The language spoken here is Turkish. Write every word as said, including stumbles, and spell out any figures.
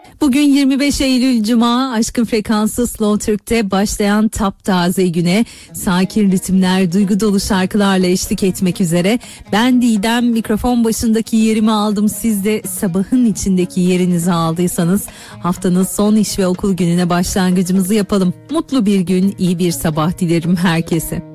Bugün yirmi beş Eylül Cuma. Aşkın Frekansı Slow Türk'te başlayan taptaze güne sakin ritimler, duygu dolu şarkılarla eşlik etmek üzere. Ben Didem, mikrofon başındaki yerimi aldım. Siz de sabahın içindeki yerinizi aldıysanız haftanın son iş ve okul gününe başlangıcımızı yapalım. Mutlu bir gün, iyi bir sabah dilerim herkese.